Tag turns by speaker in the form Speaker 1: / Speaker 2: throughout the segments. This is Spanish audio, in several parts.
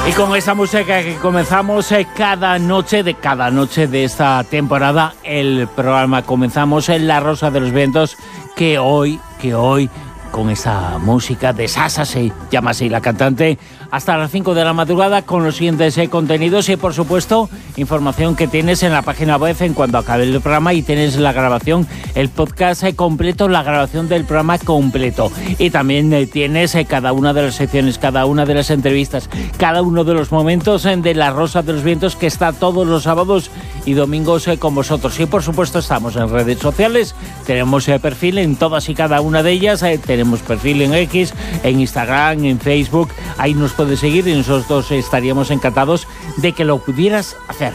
Speaker 1: Y con esta música que comenzamos cada noche de esta temporada, el programa comenzamos en La Rosa de los Vientos, que hoy, con esa música de Sasa, se llama así la cantante, hasta las 5 de la madrugada con los siguientes contenidos y, por supuesto, información que tienes en la página web en cuanto acabe el programa, y tienes la grabación, el podcast completo, la grabación del programa completo. Y también tienes cada una de las secciones, cada una de las entrevistas, cada uno de los momentos de La Rosa de los Vientos, que está todos los sábados y domingos con vosotros. Y, por supuesto, estamos en redes sociales, tenemos perfil en todas y cada una de ellas, tenemos perfil en X, en Instagram, en Facebook, ahí nos puedes seguir y nosotros estaríamos encantados de que lo pudieras hacer.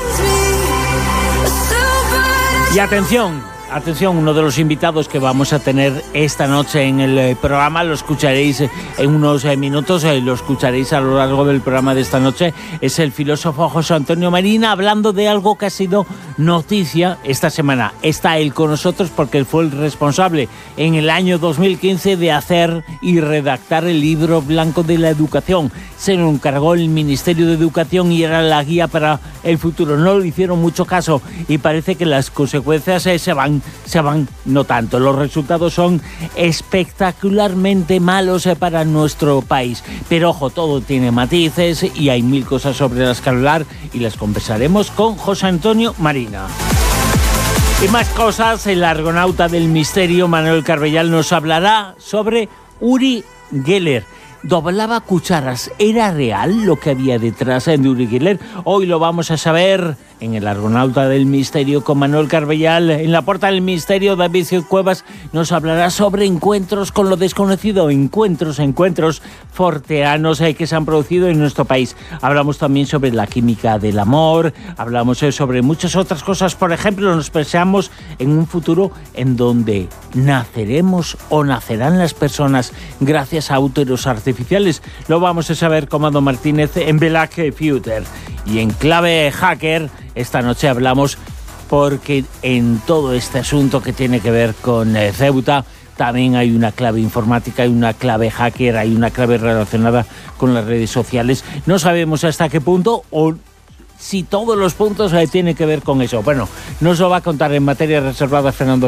Speaker 1: Y atención, uno de los invitados que vamos a tener esta noche en el programa, lo escucharéis en unos minutos, lo escucharéis a lo largo del programa de esta noche, es el filósofo José Antonio Marina, hablando de algo que ha sido noticia esta semana. Está él con nosotros porque él fue el responsable en el año 2015 de hacer y redactar el libro blanco de la educación. Se lo encargó el Ministerio de Educación y era la guía para el futuro. No le hicieron mucho caso y parece que las consecuencias se van notando. Los resultados son espectacularmente malos para nuestro país. Pero ojo, todo tiene matices y hay mil cosas sobre las que hablar y las conversaremos con José Antonio Marina. Y más cosas, el argonauta del misterio Manuel Carbellal nos hablará sobre Uri Geller. Doblaba cucharas, ¿era real lo que había detrás de Uri Geller? Hoy lo vamos a saber en el Argonauta del Misterio con Manuel Carbellal. En la Puerta del Misterio, David Cuevas nos hablará sobre encuentros con lo desconocido, encuentros forteanos que se han producido en nuestro país. Hablamos también sobre la química del amor, hablamos sobre muchas otras cosas. Por ejemplo, nos pensamos en un futuro en donde naceremos o nacerán las personas gracias a úteros artificiales. Lo vamos a saber con Mado Martínez en Black Future. Y en clave hacker, esta noche hablamos porque en todo este asunto que tiene que ver con Ceuta también hay una clave informática, hay una clave hacker, hay una clave relacionada con las redes sociales. No sabemos hasta qué punto o si todos los puntos tienen que ver con eso. Bueno, nos lo va a contar en materia reservada Fernando